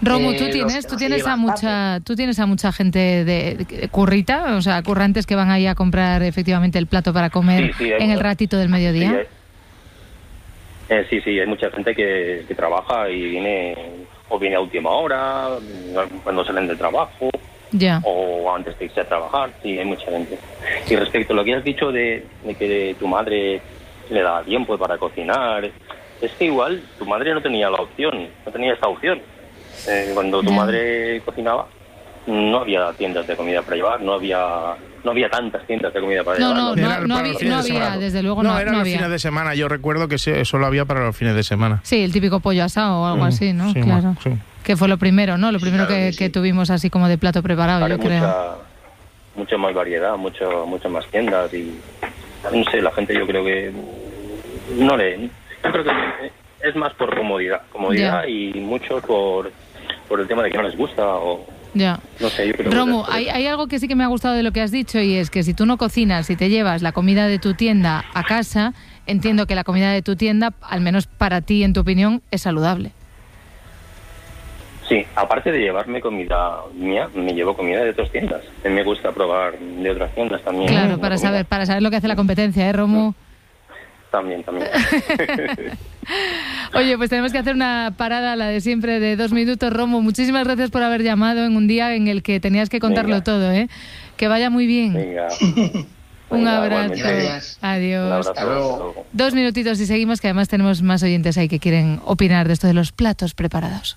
Romu, tú tienes a mucha gente de currita, o sea, currantes que van ahí a comprar efectivamente el plato para comer en el ratito del mediodía. Sí, hay mucha gente que trabaja y viene a última hora, cuando salen del trabajo, o antes de irse a trabajar. Sí, hay mucha gente. Y respecto a lo que has dicho de que tu madre le daba tiempo para cocinar, es que igual tu madre no tenía esta opción. Cuando tu madre cocinaba, no había tiendas de comida para llevar, no había tantas tiendas de comida para llevar. No había, desde luego no eran los había. Fines de semana, yo recuerdo que solo había para los fines de semana. Sí, el típico pollo asado o algo así, ¿no? Sí, claro. Sí. Que fue lo primero, ¿no? Lo primero que tuvimos así como de plato preparado, yo creo. Mucha más variedad, muchas más tiendas y no sé, la gente yo creo que yo creo que es más por comodidad y mucho por el tema de que no les gusta o no sé, yo creo. Romu, hay algo que sí que me ha gustado de lo que has dicho, y es que si tú no cocinas y te llevas la comida de tu tienda a casa, entiendo que la comida de tu tienda, al menos para ti, en tu opinión, es saludable. Sí, aparte de llevarme comida mía, me llevo comida de otras tiendas. A mí me gusta probar de otras tiendas también. Claro, para saber lo que hace la competencia, Romu? También. Oye, pues tenemos que hacer una parada, la de siempre, de 2 minutos. Romu, muchísimas gracias por haber llamado en un día en el que tenías que contarlo todo, ¿eh? Que vaya muy bien. Venga. Un abrazo. Adiós. Un abrazo. 2 minutitos y seguimos, que además tenemos más oyentes ahí que quieren opinar de esto de los platos preparados.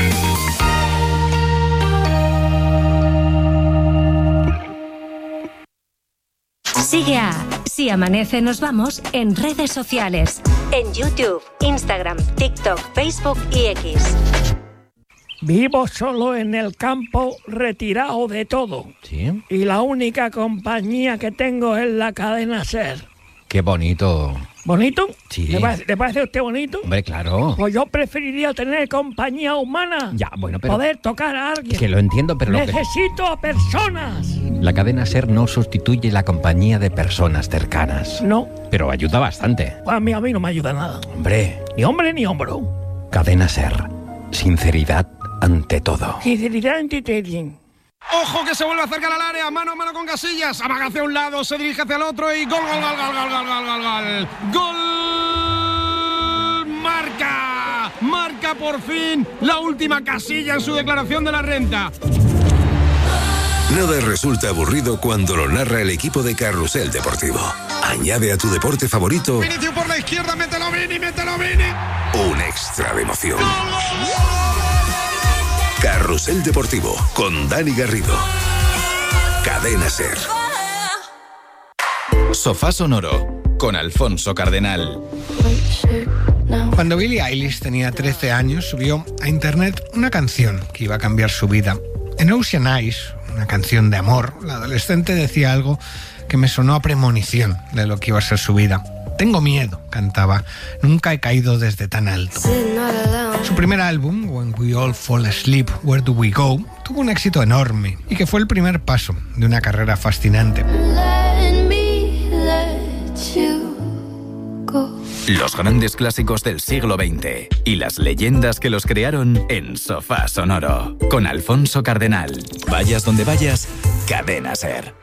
Sigue a Si Amanece Nos Vamos en redes sociales. En YouTube, Instagram, TikTok, Facebook y X. Vivo solo en el campo, retirado de todo. ¿Sí? Y la única compañía que tengo es la cadena SER. ¡Qué bonito! ¿Bonito? Sí. ¿Le parece a usted bonito? Hombre, claro. Pues yo preferiría tener compañía humana. Ya, bueno, pero... Poder tocar a alguien. Que lo entiendo, pero... Necesito a personas. La cadena SER no sustituye la compañía de personas cercanas. No. Pero ayuda bastante. Pues a mí no me ayuda nada. Hombre. Ni hombre ni hombro. Cadena SER. Sinceridad ante todo. Sinceridad ante todo. ¡Ojo que se vuelve a acercar al área! ¡Mano a mano con Casillas! Amaga hacia un lado, se dirige hacia el otro y ¡gol! ¡Gol! ¡Marca por fin la última Casilla en su declaración de la renta! Nada resulta aburrido cuando lo narra el equipo de Carrusel Deportivo. Añade a tu deporte favorito... Vinicius por la izquierda, mételo Vini. Un extra de emoción. Carrusel Deportivo con Dani Garrido. Cadena SER. Sofá Sonoro con Alfonso Cardenal. Cuando Billie Eilish tenía 13 años, subió a internet una canción que iba a cambiar su vida. En Ocean Eyes, una canción de amor, la adolescente decía algo que me sonó a premonición de lo que iba a ser su vida. Tengo miedo, cantaba. Nunca he caído desde tan alto. Su primer álbum, When We All Fall Asleep, Where Do We Go, tuvo un éxito enorme y que fue el primer paso de una carrera fascinante. Los grandes clásicos del siglo XX y las leyendas que los crearon en Sofá Sonoro con Alfonso Cardenal. Vayas donde vayas, Cadena SER.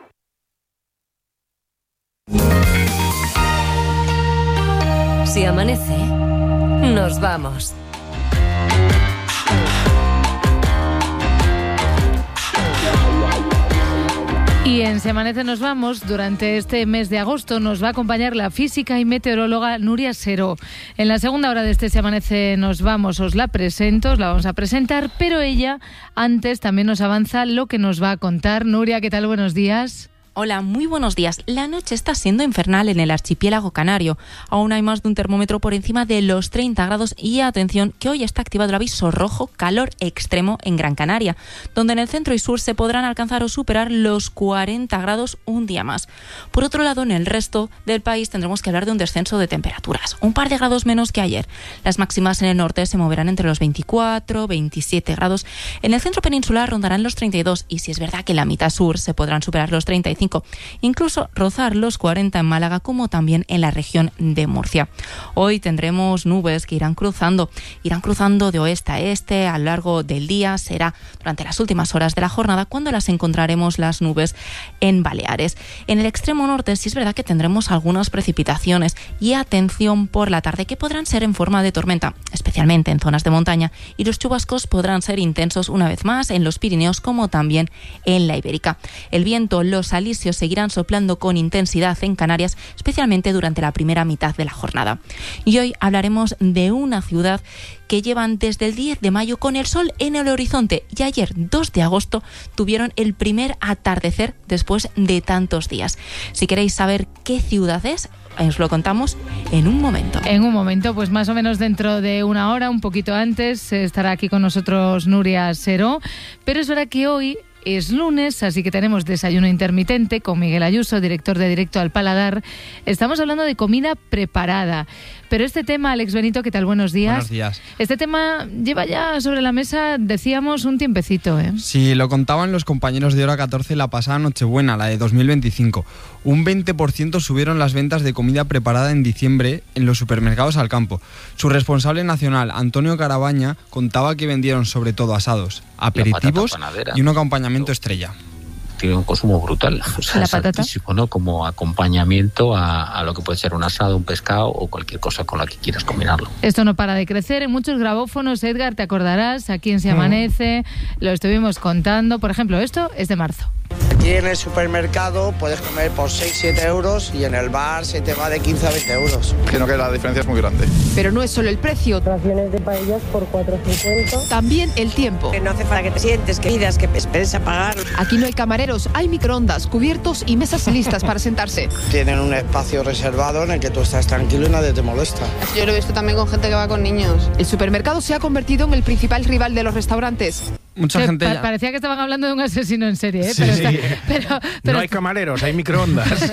Si amanece, nos vamos. Y en Se Amanece Nos Vamos, durante este mes de agosto, nos va a acompañar la física y meteoróloga Nuria Seró. En la segunda hora de este Se Amanece Nos Vamos os la vamos a presentar, pero ella antes también nos avanza lo que nos va a contar. Nuria, ¿qué tal? Buenos días. Hola, muy buenos días. La noche está siendo infernal en el archipiélago canario. Aún hay más de un termómetro por encima de los 30 grados y atención que hoy está activado el aviso rojo calor extremo en Gran Canaria, donde en el centro y sur se podrán alcanzar o superar los 40 grados un día más. Por otro lado, en el resto del país tendremos que hablar de un descenso de temperaturas, un par de grados menos que ayer. Las máximas en el norte se moverán entre los 24, 27 grados. En el centro peninsular rondarán los 32 y si es verdad que en la mitad sur se podrán superar los 35, 35, incluso rozar los 40 en Málaga, como también en la región de Murcia. Hoy tendremos nubes que irán cruzando de oeste a este a lo largo del día. Será durante las últimas horas de la jornada cuando las encontraremos las nubes en Baleares. En el extremo norte sí es verdad que tendremos algunas precipitaciones y atención por la tarde, que podrán ser en forma de tormenta, especialmente en zonas de montaña, y los chubascos podrán ser intensos una vez más en los Pirineos como también en la Ibérica. El viento, los alisios seguirán soplando con intensidad en Canarias, especialmente durante la primera mitad de la jornada. Y hoy hablaremos de una ciudad que llevan desde el 10 de mayo con el sol en el horizonte, y ayer, 2 de agosto, tuvieron el primer atardecer después de tantos días. Si queréis saber qué ciudad es, os lo contamos en un momento. En un momento, pues más o menos dentro de una hora, un poquito antes, estará aquí con nosotros Nuria Seró. Pero es verdad que hoy es lunes, así que tenemos desayuno intermitente con Miguel Ayuso, director de Directo al Paladar. Estamos hablando de comida preparada. Pero este tema, Alex Benito, ¿qué tal? Buenos días. Buenos días. Este tema lleva ya sobre la mesa, decíamos, un tiempecito, ¿eh? Sí, lo contaban los compañeros de Hora 14 la pasada Nochebuena, la de 2025. Un 20% subieron las ventas de comida preparada en diciembre en los supermercados al campo. Su responsable nacional, Antonio Carabaña, contaba que vendieron sobre todo asados, aperitivos y un acompañamiento estrella. Tiene un consumo brutal, o sea, es altísimo, ¿no? Como acompañamiento a lo que puede ser un asado, un pescado o cualquier cosa con la que quieras combinarlo. Esto no para de crecer en muchos grabófonos. Edgar, te acordarás, Aquí en Se Amanece, lo estuvimos contando. Por ejemplo, esto es de marzo. Aquí en el supermercado puedes comer por 6-7 euros y en el bar se te va de 15 a 20 euros. Creo que la diferencia es muy grande. Pero no es solo el precio. Raciones de paellas por 4,50. También el tiempo. Que no hace falta que te sientes, que pidas, que esperes a pagar. Aquí no hay camareros, hay microondas, cubiertos y mesas listas para sentarse. Tienen un espacio reservado en el que tú estás tranquilo y nadie te molesta. Yo lo he visto también con gente que va con niños. El supermercado se ha convertido en el principal rival de los restaurantes. Mucha gente ya... Parecía que estaban hablando de un asesino en serie, ¿eh? Sí, pero no hay camareros, hay microondas.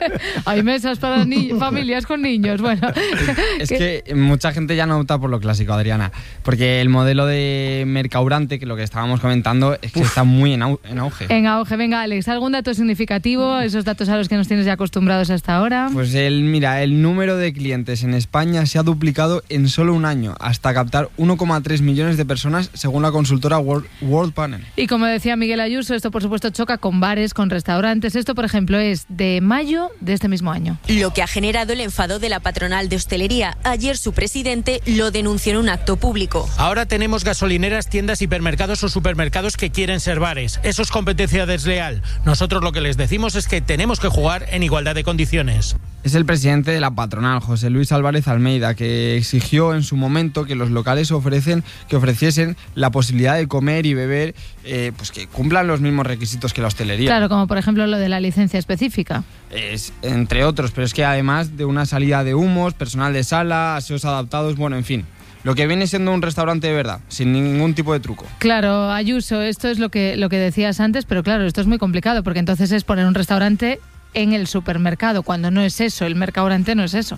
Hay mesas para familias con niños. Bueno, es que mucha gente ya no opta por lo clásico, Adriana, porque el modelo de mercaurante, que lo que estábamos comentando, es que está muy en auge. En auge. Venga, Alex, ¿algún dato significativo? Esos datos a los que nos tienes ya acostumbrados hasta ahora. Pues el número de clientes en España se ha duplicado en solo un año, hasta captar 1,3 millones de personas, según la consultora World Panel. Y como decía Miguel Ayuso, esto por supuesto choca con bares, con restaurantes. Esto, por ejemplo, es de mayo de este mismo año. Lo que ha generado el enfado de la patronal de hostelería. Ayer su presidente lo denunció en un acto público. Ahora tenemos gasolineras, tiendas, hipermercados o supermercados que quieren ser bares. Eso es competencia desleal. Nosotros lo que les decimos es que tenemos que jugar en igualdad de condiciones. Es el presidente de la patronal, José Luis Álvarez Almeida, que exigió en su momento que los locales ofreciesen la posibilidad de comer y beber, pues que cumplan los mismos requisitos que la hostelería. Claro, como por ejemplo lo de la licencia específica. Entre otros, pero es que además de una salida de humos, personal de sala, aseos adaptados, bueno, en fin. Lo que viene siendo un restaurante de verdad, sin ningún tipo de truco. Claro, Ayuso, esto es lo que decías antes, pero claro, esto es muy complicado, porque entonces es poner un restaurante en el supermercado, cuando no es eso, el mercaurante no es eso.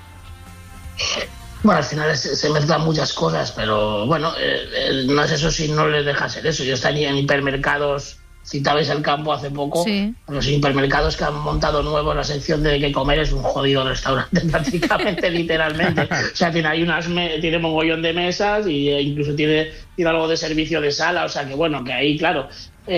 Bueno, al final se mezclan muchas cosas, pero bueno, no es eso si no les deja ser eso. Yo estaría en hipermercados, citabais el campo hace poco, sí. Los hipermercados que han montado nuevos la sección de que comer es un jodido restaurante prácticamente, literalmente. O sea, tiene mogollón de mesas e incluso tiene algo de servicio de sala, o sea que bueno, que ahí claro...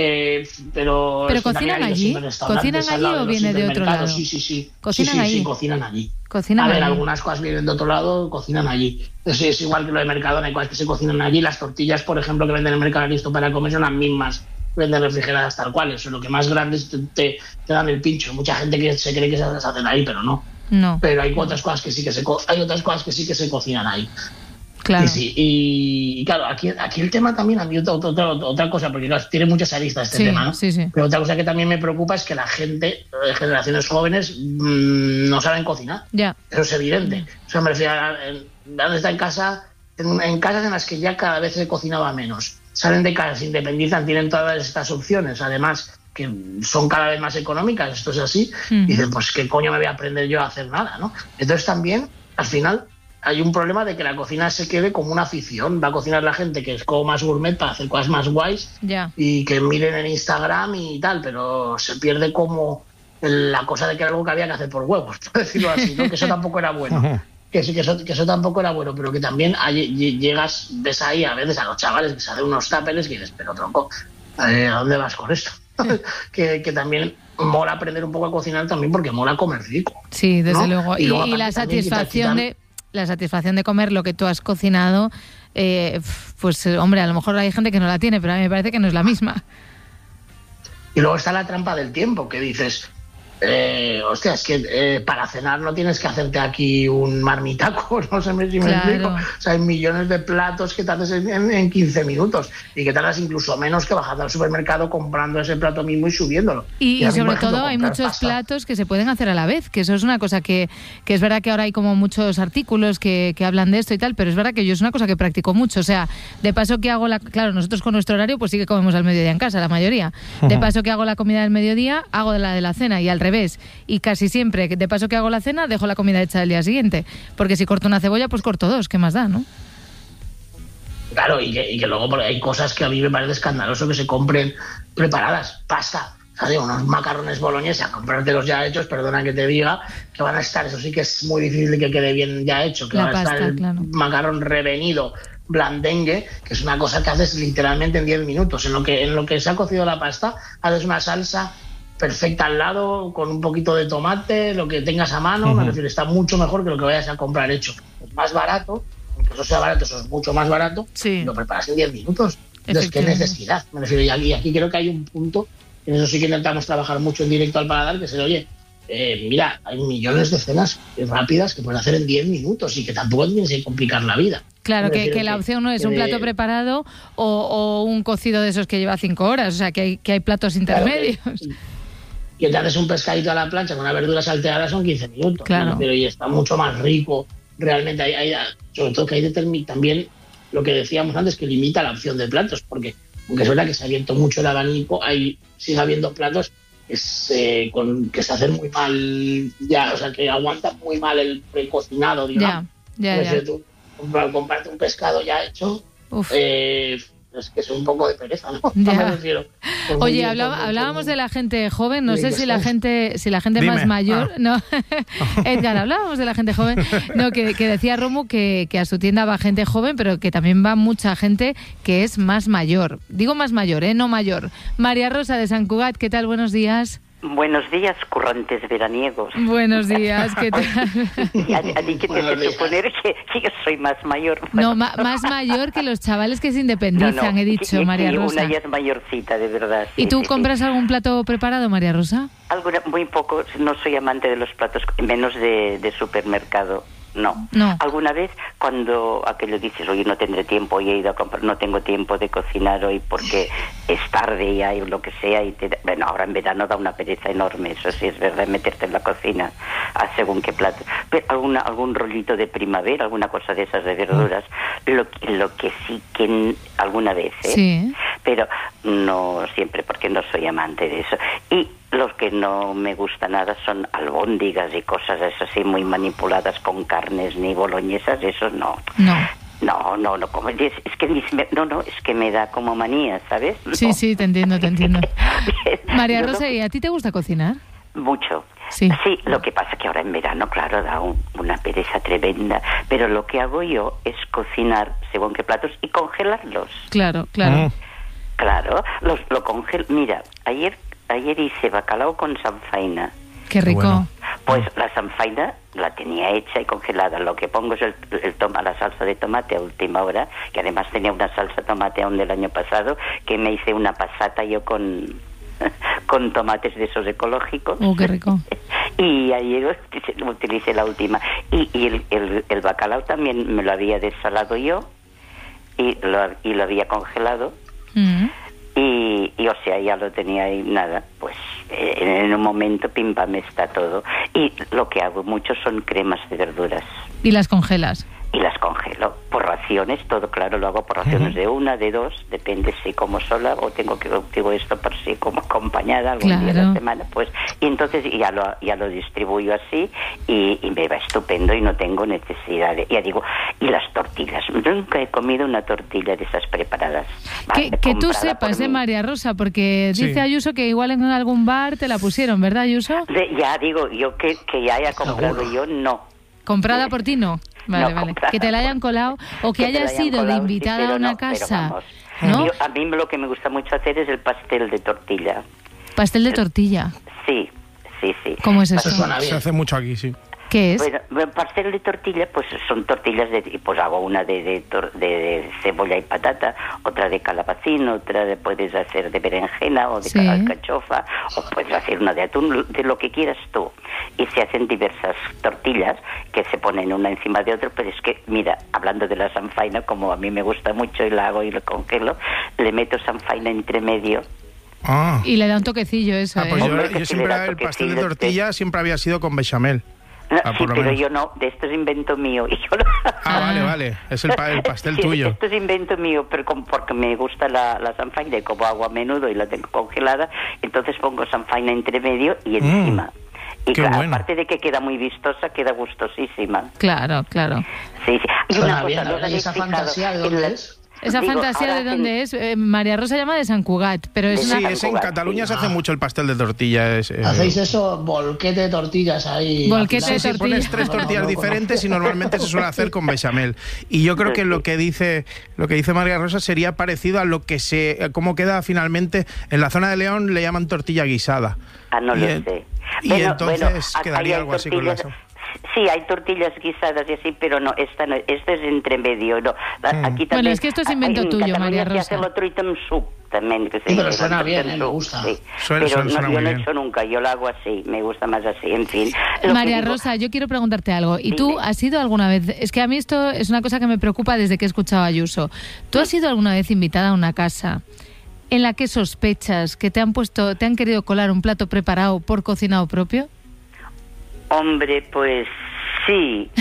pero ¿cocinan allí? ¿Cocinan allí o viene de otro lado? Sí. ¿Cocinan allí? Sí, cocinan allí. ¿Cocinan allí? Algunas cosas vienen de otro lado, cocinan allí. Es igual que lo de Mercadona, hay cosas que se cocinan allí. Las tortillas, por ejemplo, que venden en el Mercado Listo para comer son las mismas, venden refrigeradas tal cual. Eso, lo que más grandes te dan el pincho. Mucha gente que se cree que se hacen ahí, pero no. Pero hay otras cosas que sí que se cocinan ahí. Claro. Y claro, aquí el tema también, a mí otra cosa, porque claro, tiene muchas aristas este tema, ¿no? Sí. Pero otra cosa que también me preocupa es que la gente de generaciones jóvenes no saben cocinar. Ya. Eso es evidente. O sea, me refiero a está en casa, en casas en las que ya cada vez se cocinaba menos. Salen de casa, se independizan, tienen todas estas opciones, además que son cada vez más económicas, esto es así, y dicen, pues qué coño me voy a aprender yo a hacer nada, ¿no? Entonces también, al final, hay un problema de que la cocina se quede como una afición. Va a cocinar la gente que es como más gourmet para hacer cosas más guays y que miren en Instagram y tal, pero se pierde como la cosa de que era algo que había que hacer por huevos, por decirlo así, ¿no? Que eso tampoco era bueno. Que eso tampoco era bueno, pero que también ves ahí a veces a los chavales que se hacen unos táperes y dices, pero tronco, ¿a dónde vas con esto? que también mola aprender un poco a cocinar también porque mola comer rico. Sí, desde luego. Y la satisfacción de comer lo que tú has cocinado, pues hombre, a lo mejor hay gente que no la tiene, pero a mí me parece que no es la misma. Y luego está la trampa del tiempo, que dices... hostia, es que para cenar no tienes que hacerte aquí un marmitaco, no sé si me explico. O sea, hay millones de platos que te haces en 15 minutos y que tardas incluso menos que bajando al supermercado comprando ese plato mismo y subiéndolo. Y sobre todo hay muchos platos que se pueden hacer a la vez, que eso es una cosa que es verdad que ahora hay como muchos artículos que hablan de esto y tal, pero es verdad que yo es una cosa que practico mucho. O sea, de paso que hago claro, nosotros con nuestro horario pues sí que comemos al mediodía en casa, la mayoría. De paso que hago la comida del mediodía, hago la de la cena y al revés. Y casi siempre, de paso que hago la cena, dejo la comida hecha el día siguiente. Porque si corto una cebolla, pues corto 2. ¿Qué más da, no? Claro, y que luego hay cosas que a mí me parece escandaloso que se compren preparadas. Pasta, ¿sabes? Unos macarrones boloñesa, comprártelos ya hechos, perdona que te diga, que van a estar, eso sí que es muy difícil que quede bien ya hecho, que va a estar el macarrón revenido, blandengue, que es una cosa que haces literalmente en 10 minutos. En lo que se ha cocido la pasta, haces una salsa perfecta al lado, con un poquito de tomate, lo que tengas a mano, me refiero, está mucho mejor que lo que vayas a comprar hecho. Es más barato, aunque eso sea barato, eso es mucho más barato, lo preparas en 10 minutos. Entonces, ¿qué necesidad? Me refiero, y aquí creo que hay un punto, en eso sí que intentamos trabajar mucho en directo al paladar, que es oye, mira, hay millones de cenas rápidas que puedes hacer en 10 minutos y que tampoco tienes que complicar la vida. Claro, que la opción no es un plato preparado o un cocido de esos que lleva 5 horas, o sea, que hay platos intermedios. Que te haces un pescadito a la plancha con una verdura salteada son 15 minutos. Claro. Pero y está mucho más rico. Realmente hay sobre todo que hay también lo que decíamos antes, que limita la opción de platos, porque aunque es verdad que se ha abierto mucho el abanico, sigue habiendo platos que se hacen muy mal ya, o sea, que aguantan muy mal el precocinado, digamos. Ya. Tú comprarte un pescado ya hecho, es que es un poco de pereza, ¿no? Ya. Me refiero. Oye, hablábamos de la gente joven, no sé si la gente más mayor... No, Edgar, hablábamos de la gente joven, no, que decía Romu que a su tienda va gente joven, pero que también va mucha gente que es más mayor. Digo más mayor, no mayor. María Rosa de Sant Cugat, ¿qué tal? Buenos días. Buenos días, currantes veraniegos. Buenos días, ¿qué tal? A ti que te hace suponer que yo soy más mayor. No, más mayor que los chavales que se independizan, he dicho, María Rosa. Una ya es mayorcita, de verdad. ¿Y tú compras algún plato preparado, María Rosa? Muy poco, no soy amante de los platos, menos de supermercado. No. Alguna vez cuando aquello dices, oye, no tendré tiempo, hoy he ido a comprar, no tengo tiempo de cocinar hoy porque es tarde ya y lo que sea, bueno, ahora en verano da una pereza enorme, eso sí es verdad, meterte en la cocina a según qué plato, pero algún rollito de primavera, alguna cosa de esas de verduras, lo que sí que alguna vez, sí, pero no siempre, porque no soy amante de eso. Y los que no me gusta nada son albóndigas y cosas esas así muy manipuladas con carnes ni boloñesas, eso no. No, como es que me da como manía, ¿sabes? Sí, te entiendo. María Rosa, ¿y a ti te gusta cocinar? Mucho. Sí, lo que pasa que ahora en verano, claro, da una pereza tremenda, pero lo que hago yo es cocinar según qué platos y congelarlos. Claro. Claro, lo congelo. Mira, ayer hice bacalao con sanfaina. Qué rico. Bueno. Pues la sanfaina la tenía hecha y congelada. Lo que pongo es la salsa de tomate a última hora, que además tenía una salsa tomate aún del año pasado, que me hice una pasata yo con tomates de esos ecológicos. Qué rico. Y ayer utilicé la última. Y el bacalao también me lo había desalado yo y lo había congelado. Y o sea, ya lo tenía ahí, nada, pues en un momento pim pam está todo. Y lo que hago mucho son cremas de verduras. ¿Y las congelas? y las congelo por raciones, todo claro, lo hago por raciones de 1, de 2, depende si como sola o digo esto por si como acompañada algún día de la semana, pues, y entonces ya lo distribuyo así y me va estupendo y no tengo necesidad de, ya digo, y las tortillas, nunca he comido una tortilla de esas preparadas. Que tú sepas, María Rosa, porque dice Ayuso que igual en algún bar te la pusieron, ¿verdad, Ayuso? Ya digo, yo que ya haya comprado yo, no. ¿Comprada por ti, no? Vale, vale. Que te la hayan colado o que hayas sido de invitada a una casa. ¿No? A mí lo que me gusta mucho hacer es el pastel de tortilla. ¿Pastel de tortilla? Sí. ¿Cómo es eso? Se hace mucho aquí, sí. ¿Qué es? Bueno, pastel de tortilla, pues son tortillas pues hago una de cebolla y patata, otra de calabacín, otra puedes hacer de berenjena o de alcachofa, o puedes hacer una de atún, de lo que quieras tú. Y se hacen diversas tortillas que se ponen una encima de otra, pero es que, mira, hablando de la sanfaina, como a mí me gusta mucho y la hago y lo congelo, le meto sanfaina entre medio. Y le da un toquecillo eso. Pues yo siempre el pastel de tortilla siempre había sido con bechamel. Sí, pero yo no, de esto es invento mío. Y yo vale, es el pastel tuyo. Esto es invento mío, pero porque me gusta la sanfaina y como hago a menudo y la tengo congelada, entonces pongo sanfaina entre medio y encima. Y claro, aparte de que queda muy vistosa, queda gustosísima. Claro. Sí. Y una cosa, ¿no? ¿Esa fantasía de dónde es? ¿Esa fantasía de dónde es? María Rosa llama de Sant Cugat, pero es Sí, es en Cataluña se hace mucho el pastel de tortilla. Hacéis eso, volquete de tortillas ahí. Volquete de tortillas. Pones 3 tortillas diferentes y normalmente se suele hacer con bechamel. Y yo creo que lo que dice María Rosa sería parecido a lo que cómo queda finalmente en la zona de León, le llaman tortilla guisada. No lo sé. Y entonces quedaría algo así con la Sí, hay tortillas guisadas y así, pero no, esta es entre medio. No. Aquí también, bueno, es que esto es invento tuyo, María Rosa. Se hace el otro item soup también. Que pero suena bien, me gusta. Sí. Pero yo no he hecho nunca, yo lo hago así, me gusta más así, en fin. María Rosa, yo quiero preguntarte algo. ¿Y tú has ido alguna vez? Es que a mí esto es una cosa que me preocupa desde que he escuchado a Ayuso. ¿Tú has sido alguna vez invitada a una casa en la que sospechas que te han querido colar un plato preparado por cocinado propio? Hombre, pues sí.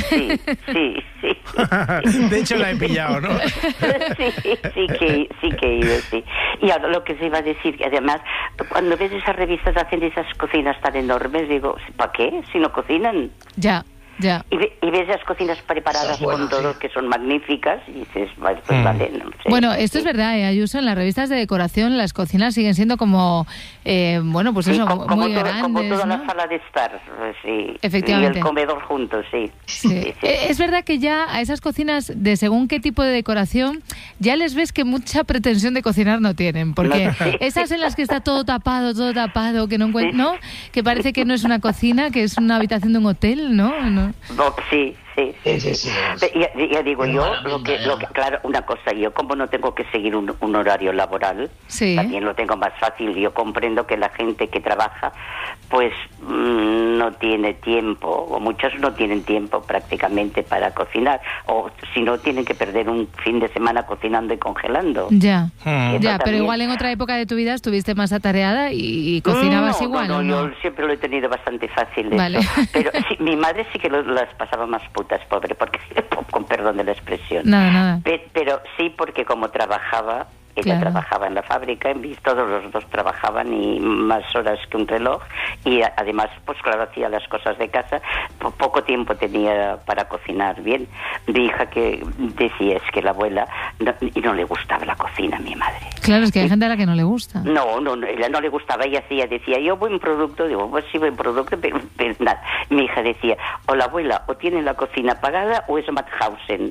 De hecho la he pillado, ¿no? sí que he ido, sí. Y ahora lo que se iba a decir, además, cuando ves esas revistas hacen esas cocinas tan enormes, digo, ¿para qué? Si no cocinan. Ya. Y ves las cocinas preparadas con todo, que son magníficas, y dices, pues vale, no sé. Bueno, esto es verdad, Ayuso, en las revistas de decoración las cocinas siguen siendo como, pues eso, muy grandes, como toda ¿no? la sala de estar, sí. Efectivamente. Y el comedor juntos, sí. Es verdad que ya a esas cocinas, de según qué tipo de decoración, ya les ves que mucha pretensión de cocinar no tienen, porque esas en las que está todo tapado, que no encuentras, ¿no? Que parece que no es una cocina, que es una habitación de un hotel, ¿no? No, sí. Ya digo yo, lo que claro, una cosa, yo como no tengo que seguir un horario laboral, también lo tengo más fácil. Yo comprendo que la gente que trabaja, pues no tiene tiempo, o muchos no tienen tiempo prácticamente para cocinar, o si no tienen que perder un fin de semana cocinando y congelando. Ya, pero igual en otra época de tu vida estuviste más atareada y cocinabas igual. No, yo siempre lo he tenido bastante fácil, de hecho. Pero sí, mi madre sí que las pasaba más putas, pobre, porque con perdón de la expresión. Nada. Pero sí, porque como trabajaba, ella trabajaba en la fábrica, todos los dos trabajaban y más horas que un reloj, y además, pues claro, hacía las cosas de casa, poco tiempo tenía para cocinar bien. Mi hija que decía es que la abuela no le gustaba la cocina a mi madre. Claro, es que hay gente a la que no le gusta. No, ella no le gustaba, ella decía, yo buen producto, digo, pues sí, buen producto, pero nada. Mi hija decía, o la abuela o tiene la cocina apagada o es Mauthausen.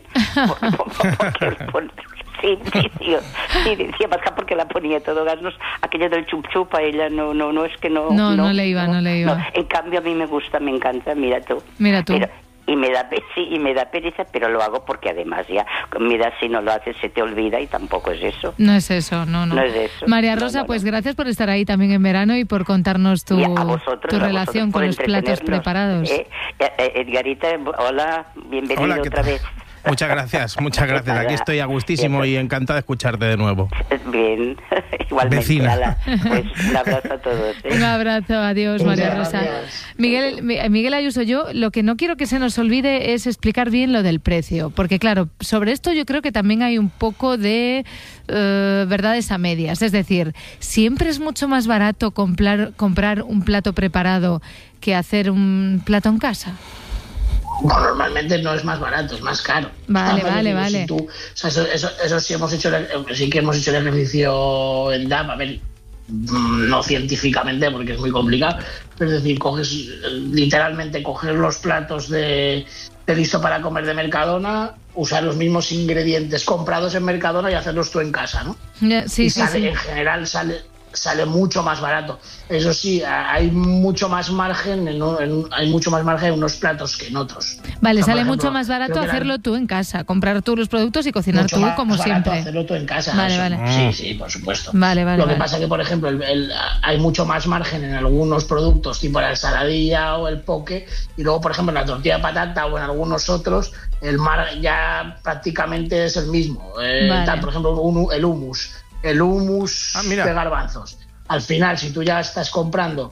Sí, decía Pascal porque la ponía todo gas. Aquello del chup chup a ella no es que no. No le iba. En cambio a mí me gusta, me encanta, mira tú. Pero, y me da pereza, pero lo hago porque además ya, mira, si no lo haces se te olvida y tampoco es eso. No es eso, no. No es eso. María Rosa, pues gracias por estar ahí también en verano y por contarnos tu relación con los platos preparados. Edgarita, hola, bienvenido otra vez. Muchas gracias. Aquí estoy a gustísimo y encantado de escucharte de nuevo. Bien, igualmente. Vecina. Pues un abrazo a todos. Un abrazo, adiós, María Rosa. Miguel Ayuso, yo lo que no quiero que se nos olvide es explicar bien lo del precio, porque claro, sobre esto yo creo que también hay un poco de verdades a medias. Es decir, siempre es mucho más barato comprar un plato preparado que hacer un plato en casa. No, normalmente no es más barato, es más caro. Vale. Si tú, o sea, eso sí que hemos hecho el ejercicio en DAP, a ver, no científicamente porque es muy complicado, pero es decir, literalmente coger los platos de listo para comer de Mercadona, usar los mismos ingredientes comprados en Mercadona y hacerlos tú en casa, ¿no? Sí. En general sale mucho más barato. Eso sí, hay mucho más margen en unos platos que en otros. Vale, sale mucho más barato hacerlo tú en casa, comprar tú los productos y cocinar tú como siempre. Hacerlo tú en casa. Vale. Sí, por supuesto. Vale. Lo que pasa que, por ejemplo, hay mucho más margen en algunos productos, tipo la ensaladilla o el poke, y luego, por ejemplo, en la tortilla de patata o en algunos otros, el margen ya prácticamente es el mismo. Por ejemplo, el hummus de garbanzos. Al final, si tú ya estás comprando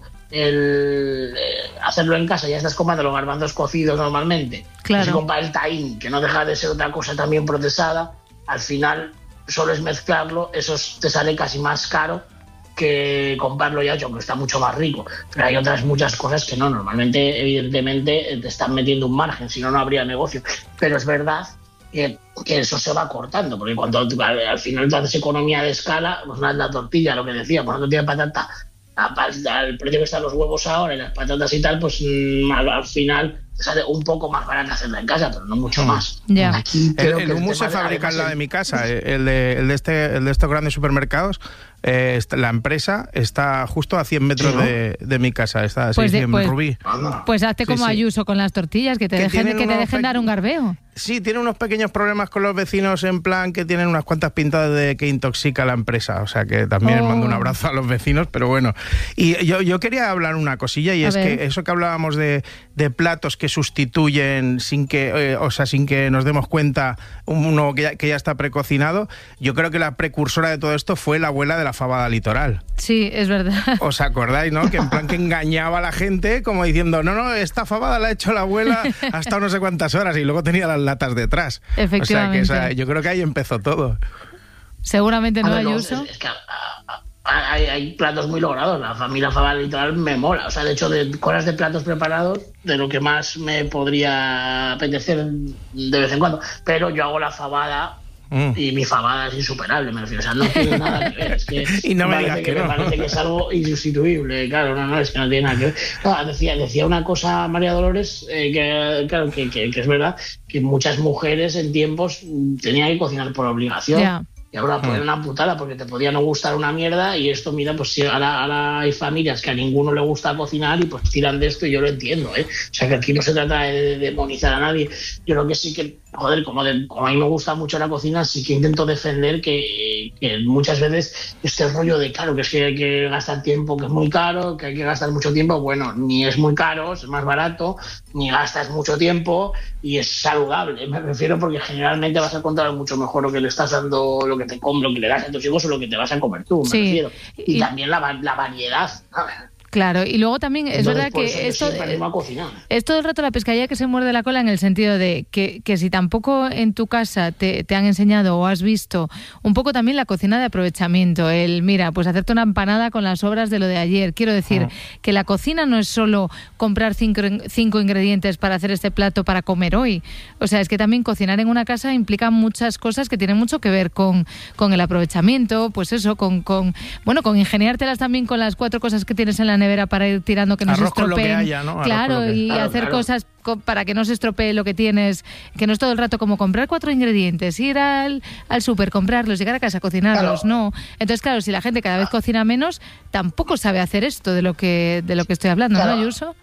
hacerlo en casa, ya estás comprando los garbanzos cocidos normalmente, claro. Si compras el tahín, que no deja de ser otra cosa también procesada, al final solo es mezclarlo, eso te sale casi más caro que comprarlo ya hecho, aunque está mucho más rico. Pero hay otras muchas cosas que no, normalmente, evidentemente, te están metiendo un margen, si no, no habría negocio. Pero es verdad que eso se va cortando, porque cuando al final tú haces economía de escala, pues la tortilla, lo que decía, pues la tortilla de patata, al precio que están los huevos ahora y las patatas y tal, pues al final sale un poco más barato hacerla en casa, pero no mucho más. Ya. El hummus se fabrica en la de mi casa, el de estos grandes supermercados. La empresa está justo a 100 metros de mi casa, está en Rubí. Pues hazte como Ayuso con las tortillas, que te dejen dar un garbeo. Sí, tiene unos pequeños problemas con los vecinos, en plan que tienen unas cuantas pintadas de que intoxica la empresa, o sea que también mando un abrazo a los vecinos, pero bueno. Y yo quería hablar una cosilla, y es que eso que hablábamos de platos que sustituyen sin que nos demos cuenta uno que ya está precocinado, yo creo que la precursora de todo esto fue la abuela de la fabada litoral. Sí, es verdad. ¿Os acordáis, no? Que en plan que engañaba a la gente como diciendo, no, esta fabada la ha hecho la abuela hasta no sé cuántas horas, y luego tenía las latas detrás. Efectivamente. O sea, yo creo que ahí empezó todo. Seguramente no, Ayuso. Es que hay platos muy logrados. La familia fabada litoral me mola. O sea, de hecho, de cosas de platos preparados, de lo que más me podría apetecer de vez en cuando. Pero yo hago la fabada y mi fabada es insuperable, me refiero. O sea, no tiene nada que ver. Es que y no me digas que no. Me parece que es algo insustituible. Claro, no, es que no tiene nada que ver. No, decía una cosa María Dolores, que es verdad, que muchas mujeres en tiempos tenían que cocinar por obligación. Yeah. Y ahora pues una putada, porque te podía no gustar una mierda, y esto, mira, pues ahora hay familias que a ninguno le gusta cocinar y pues tiran de esto, y yo lo entiendo, ¿eh? O sea, que aquí no se trata de demonizar a nadie. Yo creo que sí que, joder, como a mí me gusta mucho la cocina, sí que intento defender que muchas veces este rollo de, claro, que es que hay que gastar tiempo, que es muy caro, que hay que gastar mucho tiempo, bueno, ni es muy caro, es más barato, ni gastas mucho tiempo y es saludable. Me refiero porque generalmente vas a encontrar mucho mejor lo que le estás dando, lo que le das a tus hijos o lo que te vas a comer tú, me refiero. Y también la variedad. Claro, y luego también es verdad que esto es todo el rato la pescadilla que se muerde la cola, en el sentido de que si tampoco en tu casa te han enseñado o has visto un poco también la cocina de aprovechamiento, mira, pues hacerte una empanada con las sobras de lo de ayer. Quiero decir que la cocina no es solo comprar cinco ingredientes para hacer este plato para comer hoy. O sea, es que también cocinar en una casa implica muchas cosas que tienen mucho que ver con el aprovechamiento, pues eso, con ingeniártelas también con las 4 cosas que tienes en la nevera para ir tirando, que no se estropeen. Haya, ¿no? Claro, hacer cosas para que no se estropee lo que tienes, que no es todo el rato como comprar 4 ingredientes, ir al súper, comprarlos, llegar a casa, cocinarlos, no. Entonces, claro, si la gente cada vez cocina menos, tampoco sabe hacer esto de lo que estoy hablando, ¿no, Ayuso?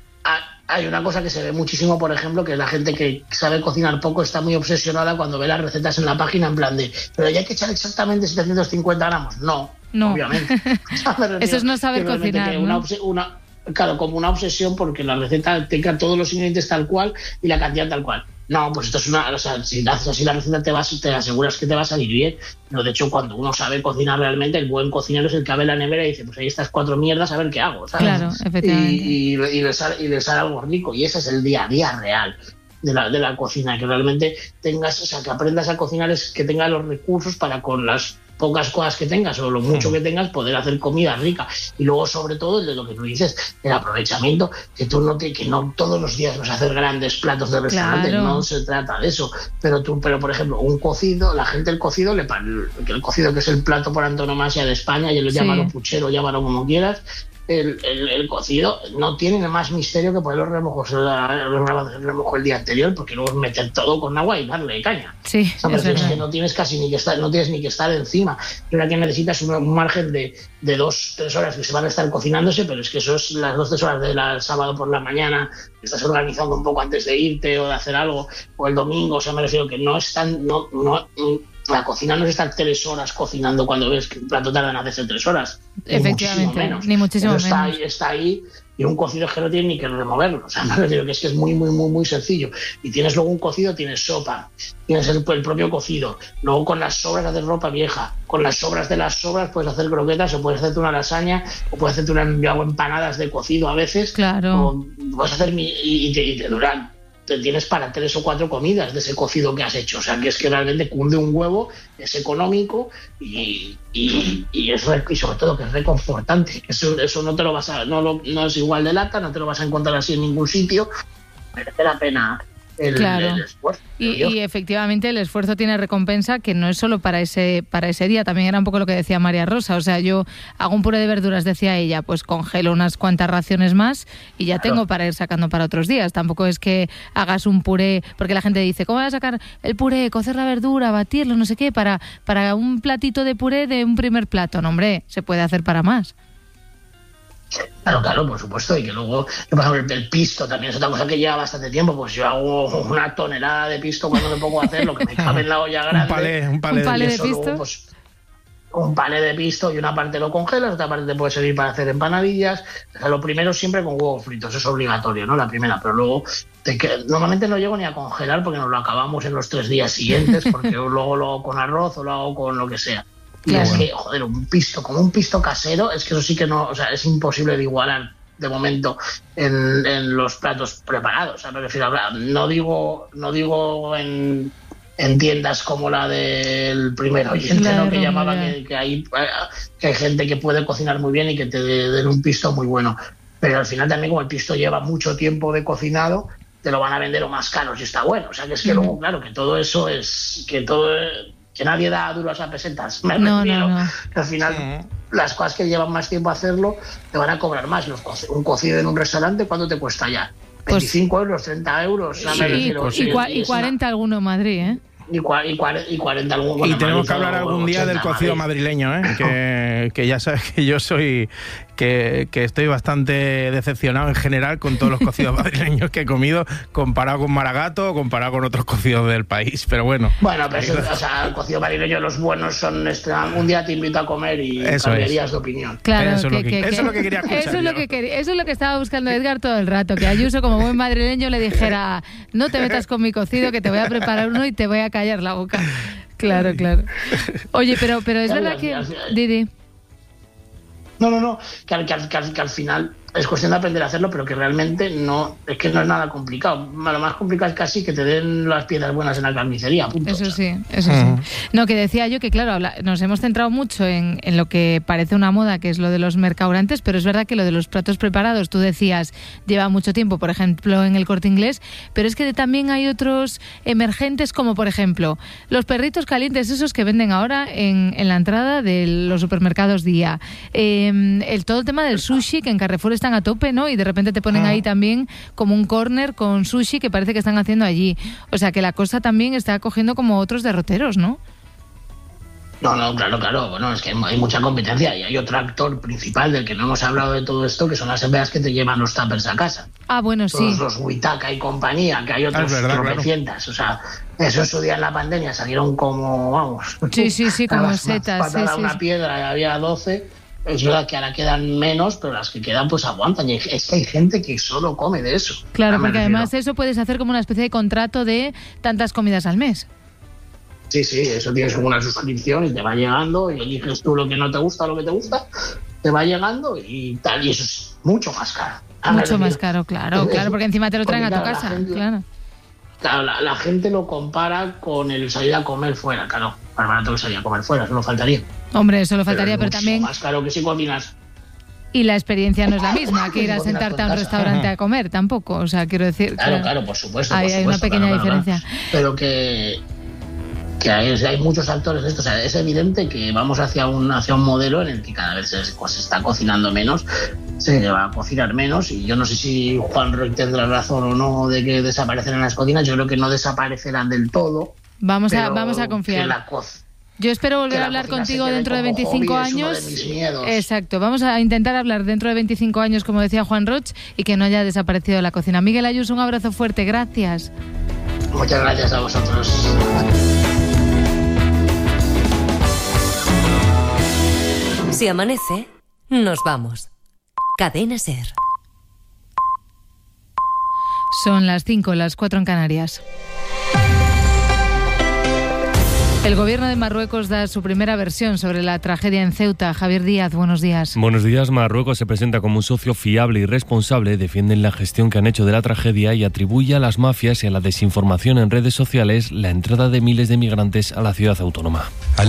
Hay una cosa que se ve muchísimo, por ejemplo, que la gente que sabe cocinar poco está muy obsesionada cuando ve las recetas en la página, en plan de, pero ya hay que echar exactamente 750 gramos. No, obviamente. Eso es no saber cocinar, ¿no? Claro, como una obsesión porque la receta tenga todos los ingredientes tal cual y la cantidad tal cual. No, pues esto es o sea, si haces así la receta te aseguras que te va a salir bien. Pero de hecho, cuando uno sabe cocinar realmente, el buen cocinero es el que abre la nevera y dice, pues ahí estas 4 mierdas, a ver qué hago, ¿sabes? Claro, efectivamente. Y le sale algo rico. Y ese es el día a día real de la cocina, que realmente tengas, o sea, que aprendas a cocinar, es que tengas los recursos para, con las pocas cosas que tengas o lo mucho que tengas, poder hacer comida rica. Y luego, sobre todo, de lo que tú dices, el aprovechamiento, que no todos los días vas a hacer grandes platos de restaurante, claro. No se trata de eso. Pero por ejemplo, un cocido, la gente el cocido que es el plato por antonomasia de España, y lo llámalo puchero, llámalo como quieras. El cocido no tiene más misterio que ponerlo remojo el día anterior, porque luego es meter todo con agua y darle caña. Sí, es que no tienes ni que estar encima. Pero que necesitas un margen de 2-3 horas que se van a estar cocinándose, pero es que eso es las 2-3 horas del sábado por la mañana, que estás organizando un poco antes de irte o de hacer algo, o el domingo. O sea, me refiero que no están... La cocina no es estar 3 horas cocinando cuando ves que un plato tarda en hacerse 3 horas. Efectivamente, ni muchísimo menos. Está ahí, y un cocido es que no tiene ni que removerlo. O sea, me refiero que es muy, muy, muy, muy sencillo. Y tienes luego un cocido, tienes sopa, tienes el propio cocido. Luego con las sobras haces ropa vieja. Con las sobras de las sobras puedes hacer croquetas, o puedes hacerte una lasaña, o puedes hacerte empanadas de cocido a veces. Claro. O puedes hacer y te duran. Te tienes para 3 o 4 comidas de ese cocido que has hecho. O sea, que es que realmente cunde un huevo, es económico y sobre todo que es reconfortante. Eso no te lo vas a... No es igual de lata, no te lo vas a encontrar así en ningún sitio. Merece la pena el esfuerzo. Y efectivamente el esfuerzo tiene recompensa, que no es solo para ese día, también era un poco lo que decía María Rosa. O sea, yo hago un puré de verduras, decía ella, pues congelo unas cuantas raciones más y ya tengo para ir sacando para otros días. Tampoco es que hagas un puré, porque la gente dice, ¿cómo vas a sacar el puré, cocer la verdura, batirlo, no sé qué, para un platito de puré de un primer plato? No, hombre, se puede hacer para más. Claro, por supuesto. Y que luego, por ejemplo, el pisto también es otra cosa que lleva bastante tiempo. Pues yo hago una tonelada de pisto cuando me pongo a hacer lo que me cabe en la olla grande. Un palé de pisto. Luego, pues, un palé de pisto, y una parte lo congelas, otra parte te puede servir para hacer empanadillas. O sea, lo primero siempre con huevos fritos, es obligatorio, ¿no? La primera, pero luego normalmente no llego ni a congelar porque nos lo acabamos en los 3 días siguientes, porque luego lo hago con arroz o lo hago con lo que sea. Y es que, joder, un pisto casero, es que eso sí que no, o sea, es imposible de igualar de momento en los platos preparados. O sea, me refiero no digo en tiendas como la del primer oyente, claro, ¿no? Que llamaba que hay gente que puede cocinar muy bien y que te den un pisto muy bueno. Pero al final también, como el pisto lleva mucho tiempo de cocinado, te lo van a vender o más caro si está bueno. O sea, que es que luego, claro, que todo eso es... que nadie da duros a pesetas. No. Que al final las cosas que llevan más tiempo a hacerlo te van a cobrar más. Un cocido en un restaurante, ¿cuánto te cuesta ya? 25 euros, 30 euros. Y 40 alguno en Madrid, ¿eh? Y 40 alguno. Bueno, y tenemos que hablar algún día del cocido madrileño, ¿eh? que ya sabes que yo soy... Que estoy bastante decepcionado en general con todos los cocidos madrileños que he comido, comparado con Maragato, comparado con otros cocidos del país, pero bueno. Bueno, pero el cocido madrileño, los buenos son... un día te invito a comer y cambiarías de opinión. Claro, eso es lo que quería escuchar. Eso es lo que estaba buscando Edgar todo el rato, que Ayuso, como buen madrileño, le dijera, no te metas con mi cocido, que te voy a preparar uno y te voy a callar la boca. Claro. Oye, pero es verdad que... Didi. No, que al final es cuestión de aprender a hacerlo, pero que realmente no es nada complicado. Lo más complicado es casi que te den las piezas buenas en la carnicería, punto. Eso sí. No, que decía yo que, claro, nos hemos centrado mucho en lo que parece una moda, que es lo de los mercaurantes, pero es verdad que lo de los platos preparados, tú decías, lleva mucho tiempo, por ejemplo, en el Corte Inglés, pero es que también hay otros emergentes, como por ejemplo, los perritos calientes, esos que venden ahora en la entrada de los supermercados Día. Todo el tema del sushi, que en Carrefour están a tope, ¿no? Y de repente te ponen ahí también como un corner con sushi que parece que están haciendo allí. O sea, que la cosa también está cogiendo como otros derroteros, ¿no? No, claro. Bueno, es que hay mucha competencia y hay otro actor principal del que no hemos hablado de todo esto, que son las empleadas que te llevan los tuppers a casa. Ah, bueno, todos sí. Los Witaka y compañía, que hay otros tropecientas. Claro. O sea, eso en su día en la pandemia salieron como, vamos... Sí, como setas. Patada una piedra y había 12... Es verdad que ahora quedan menos, pero las que quedan pues aguantan. Y es que hay gente que solo come de eso. Claro, porque además eso puedes hacer como una especie de contrato de tantas comidas al mes. Sí, eso tienes como una suscripción y te va llegando y eliges tú lo que no te gusta, lo que te gusta, te va llegando y tal. Y eso es mucho más caro. Mucho más caro, claro, porque encima te lo traen a tu casa, claro. Claro, la gente lo compara con el salir a comer fuera, claro. Más barato que salir a comer fuera, eso no faltaría. Hombre, eso lo faltaría, pero también... más caro que si cocinas. Y la experiencia no es la misma que ir a sentarte a un restaurante a comer, tampoco. O sea, quiero decir... Claro, por supuesto. Hay una pequeña diferencia. Pero que hay muchos actores de esto. O sea, es evidente que vamos hacia un modelo en el que cada vez se está cocinando menos, se va a cocinar menos, y yo no sé si Juan Roig tendrá razón o no de que desaparecerán las cocinas. Yo creo que no desaparecerán del todo. Vamos a confiar. Yo espero volver a hablar contigo dentro de 25 años. Exacto, vamos a intentar hablar dentro de 25 años, como decía Juan Roig, y que no haya desaparecido la cocina. Miguel Ayuso, un abrazo fuerte, gracias. Muchas gracias a vosotros. Si amanece, nos vamos. Cadena SER. Son las 5, las 4 en Canarias. El gobierno de Marruecos da su primera versión sobre la tragedia en Ceuta. Javier Díaz, buenos días. Buenos días. Marruecos se presenta como un socio fiable y responsable, defienden la gestión que han hecho de la tragedia y atribuye a las mafias y a la desinformación en redes sociales la entrada de miles de migrantes a la ciudad autónoma.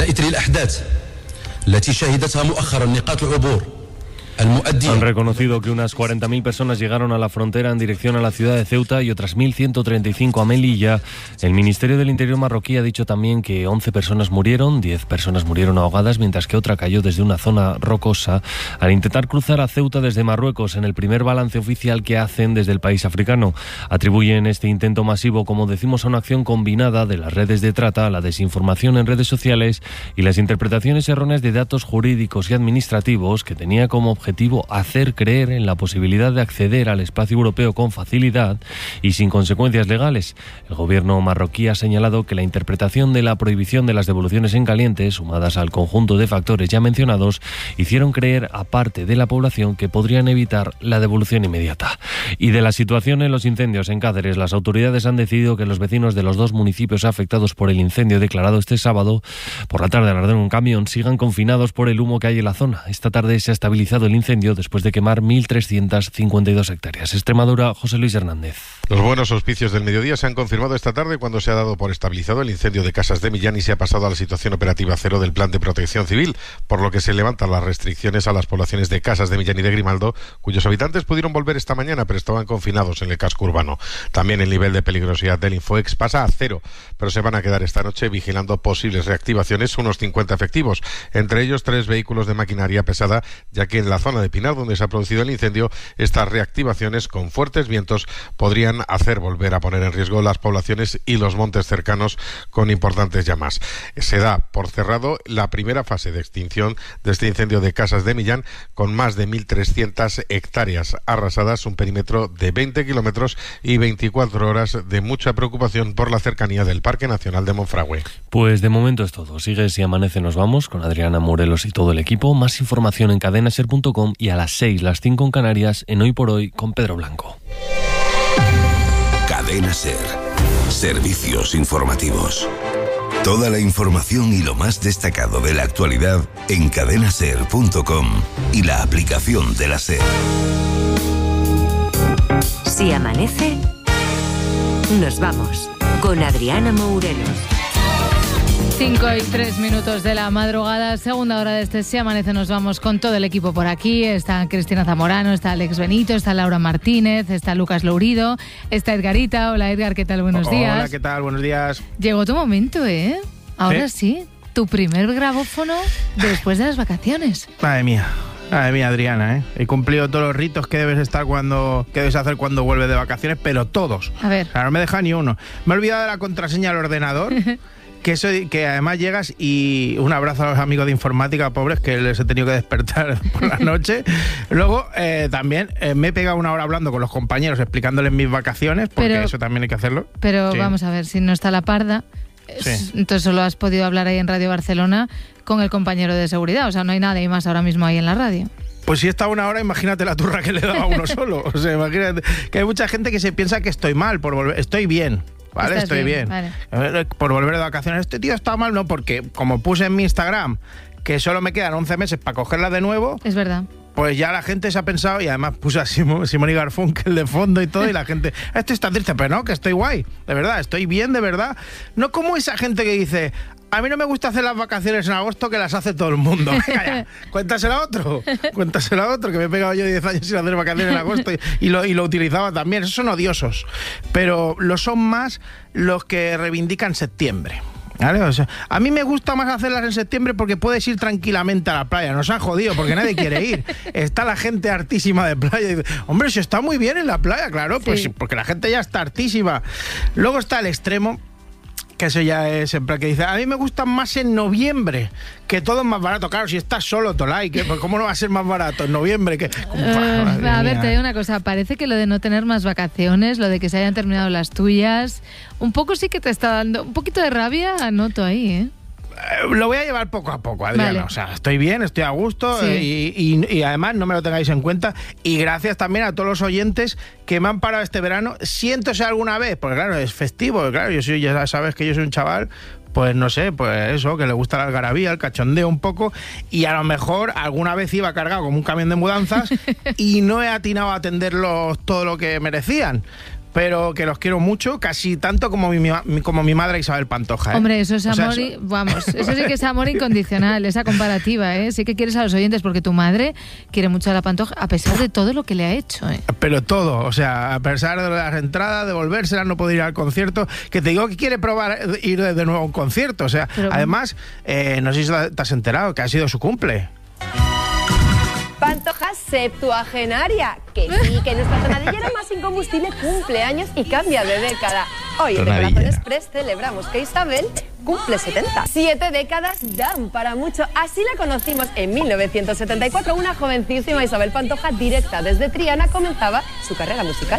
Han reconocido que unas 40.000 personas llegaron a la frontera en dirección a la ciudad de Ceuta y otras 1.135 a Melilla. El Ministerio del Interior marroquí ha dicho también que 11 personas murieron, 10 personas murieron ahogadas, mientras que otra cayó desde una zona rocosa al intentar cruzar a Ceuta desde Marruecos, en el primer balance oficial que hacen desde el país africano. Atribuyen este intento masivo, como decimos, a una acción combinada de las redes de trata, la desinformación en redes sociales y las interpretaciones erróneas de datos jurídicos y administrativos que tenía como objetivo hacer creer en la posibilidad de acceder al espacio europeo con facilidad y sin consecuencias legales. El gobierno marroquí ha señalado que la interpretación de la prohibición de las devoluciones en caliente, sumadas al conjunto de factores ya mencionados, hicieron creer a parte de la población que podrían evitar la devolución inmediata. Y de la situación en los incendios en Cáceres, las autoridades han decidido que los vecinos de los 2 municipios afectados por el incendio declarado este sábado por la tarde al arder un camión sigan confinados por el humo que hay en la zona. Esta tarde se ha estabilizado el incendio después de quemar 1.352 hectáreas. Extremadura, José Luis Hernández. Los buenos auspicios del mediodía se han confirmado esta tarde cuando se ha dado por estabilizado el incendio de Casas de Millán y se ha pasado a la situación operativa cero del Plan de Protección Civil, por lo que se levantan las restricciones a las poblaciones de Casas de Millán y de Grimaldo, cuyos habitantes pudieron volver esta mañana, pero estaban confinados en el casco urbano. También el nivel de peligrosidad del Infoex pasa a cero, pero se van a quedar esta noche vigilando posibles reactivaciones unos 50 efectivos, entre ellos 3 vehículos de maquinaria pesada, ya que en la zona de Pinar, donde se ha producido el incendio, estas reactivaciones con fuertes vientos podrían hacer volver a poner en riesgo las poblaciones y los montes cercanos con importantes llamas. Se da por cerrado la primera fase de extinción de este incendio de Casas de Millán, con más de 1.300 hectáreas arrasadas, un perímetro de 20 kilómetros y 24 horas de mucha preocupación por la cercanía del Parque Nacional de Monfragüe. Pues de momento es todo. Sigue Si Amanece Nos Vamos con Adriana Morelos y todo el equipo. Más información en cadenaser.com y a las 6, las 5 en Canarias, en Hoy por Hoy con Pedro Blanco. Cadena SER. Servicios informativos. Toda la información y lo más destacado de la actualidad en cadenaser.com y la aplicación de la SER. Si amanece, nos vamos con Adriana Morelos. 5:03 de la madrugada, segunda hora de este Si Amanece. Nos vamos con todo el equipo por aquí. Está Cristina Zamorano, está Alex Benito, está Laura Martínez, está Lucas Lourido, está Edgarita. Hola Edgar, ¿qué tal? Buenos días. Hola, ¿qué tal? Buenos días. Llegó tu momento, ¿eh? Ahora sí, tu primer grabófono después de las vacaciones. Madre mía, Adriana, ¿eh? He cumplido todos los ritos que debes hacer cuando vuelves de vacaciones, pero todos. A ver. O sea, no me deja ni uno. Me he olvidado de la contraseña del ordenador. Que además llegas y un abrazo a los amigos de informática, pobres, que les he tenido que despertar por la noche. Luego también me he pegado una hora hablando con los compañeros, explicándoles mis vacaciones, porque eso también hay que hacerlo. Pero sí. Vamos a ver, si no está la parda, Entonces solo has podido hablar ahí en Radio Barcelona con el compañero de seguridad. O sea, no hay nadie más ahora mismo ahí en la radio. Pues si está una hora, imagínate la turra que le daba a uno solo. O sea, imagínate que hay mucha gente que se piensa que estoy mal por volver. Estoy bien. ¿Vale? Estoy bien. Vale. Por volver de vacaciones. Este tío está mal, no, porque como puse en mi Instagram que solo me quedan 11 meses para cogerla de nuevo. Es verdad. Pues ya la gente se ha pensado, y además puse a Simón y Garfunkel de fondo y todo, y la gente, esto está triste, pero no, que estoy guay, de verdad, estoy bien, de verdad. No como esa gente que dice, a mí no me gusta hacer las vacaciones en agosto, que las hace todo el mundo. Venga ya, cuéntasela a otro, que me he pegado yo 10 años sin hacer vacaciones en agosto y lo utilizaba también. Esos son odiosos, pero lo son más los que reivindican septiembre. ¿Vale? O sea, a mí me gusta más hacerlas en septiembre porque puedes ir tranquilamente a la playa. Nos han jodido porque nadie quiere ir. Está la gente hartísima de playa y dice, hombre, si está muy bien en la playa, claro, pues porque la gente ya está hartísima. Luego está el extremo, que eso ya es en plan que dice, a mí me gusta más en noviembre, que todo es más barato. Claro, si estás solo, Tolai, pues ¿cómo no va a ser más barato en noviembre? A ver, te digo una cosa, parece que lo de no tener más vacaciones, lo de que se hayan terminado las tuyas, un poco sí que te está dando un poquito de rabia, noto ahí, ¿eh? Lo voy a llevar poco a poco, Adriana. Vale. O sea, estoy bien, estoy a gusto, sí. y además no me lo tengáis en cuenta. Y gracias también a todos los oyentes que me han parado este verano. Siéntose alguna vez, porque claro, es festivo. Claro, ya sabes que yo soy un chaval, pues no sé, pues eso, que le gusta la algarabía, el cachondeo un poco, y a lo mejor alguna vez iba cargado como un camión de mudanzas y no he atinado a atenderlos todo lo que merecían. Pero que los quiero mucho, casi tanto como mi madre Isabel Pantoja, ¿eh? Hombre, eso es amor, vamos, eso sí que es amor incondicional, esa comparativa, ¿eh? Sí que quieres a los oyentes, porque tu madre quiere mucho a la Pantoja, a pesar de todo lo que le ha hecho, ¿eh? Pero todo, o sea, a pesar de las entradas, de volvérselas, no poder ir al concierto, que te digo que quiere probar ir de nuevo a un concierto, o sea, pero, además, no sé si te has enterado, que ha sido su cumple. Pantoja septuagenaria, que sí, que nuestra tonadillera más incombustible cumple años y cambia de década. Hoy en Corazón Express celebramos que Isabel cumple 70. 7 décadas dan para mucho. Así la conocimos en 1974. Una jovencísima Isabel Pantoja, directa desde Triana, comenzaba su carrera musical.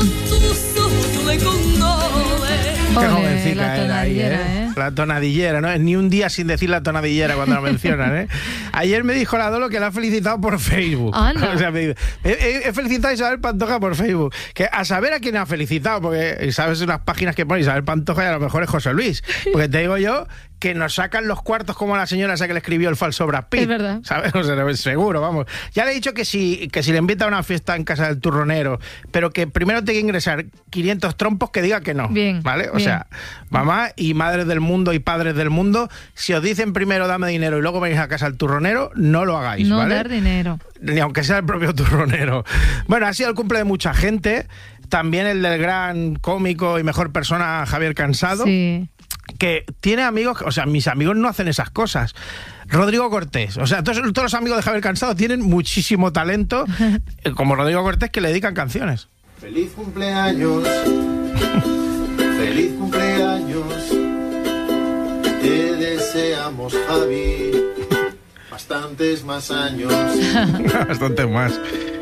Qué jovencita era ahí, ¿eh? La tonadillera, ¿no? Ni un día sin decir la tonadillera cuando la mencionan, ¿eh? Ayer me dijo la Dolo que la ha felicitado por Facebook. O sea, me dice, he felicitado a Isabel Pantoja por Facebook. Que a saber a quién ha felicitado, porque sabes unas páginas que pone Isabel Pantoja y a lo mejor es José Luis. Porque te digo yo que nos sacan los cuartos como a la señora esa que le escribió el falso Brad Pitt. Es verdad. ¿Sabes? O sea, seguro, vamos. Ya le he dicho que si le invita a una fiesta en casa del turronero, pero que primero tenga que ingresar 500 trompos, que diga que no. Bien. ¿Vale? O sea, mamá y madres del mundo y padres del mundo, si os dicen primero dame dinero y luego venís a casa del turronero, no lo hagáis, no, ¿vale? No dar dinero. Ni aunque sea el propio turronero. Bueno, ha sido el cumple de mucha gente. También el del gran cómico y mejor persona Javier Cansado. Sí. Que tiene amigos, o sea, mis amigos no hacen esas cosas. Rodrigo Cortés, o sea, todos los amigos de Javier Cansado tienen muchísimo talento, como Rodrigo Cortés, que le dedican canciones. Feliz cumpleaños, feliz cumpleaños, te deseamos, Javi, bastantes más años. Bastantes más.